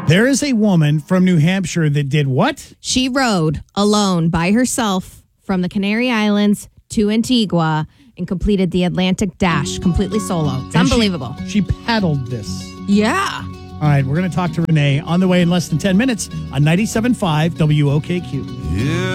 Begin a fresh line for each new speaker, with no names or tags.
There is a woman from New Hampshire that did what?
She rode alone by herself from the Canary Islands to Antigua and completed the Atlantic Dash completely solo. It's unbelievable.
She paddled this.
Yeah.
All right, we're going to talk to Renee on the way in less than 10 minutes on 97.5 WOKQ.
Yeah.